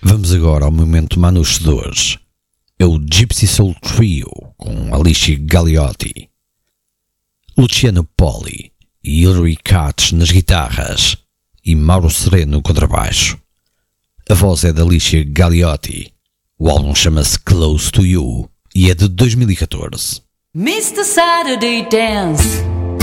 Vamos agora ao momento Manus de hoje. É o Gypsy Soul Trio com Alicia Gagliotti, Luciano Poli e Hilary Katz nas guitarras e Mauro Sereno no contrabaixo. A voz é de Alicia Gagliotti. O álbum chama-se Close to You e é de 2014. Mr. Saturday Dance.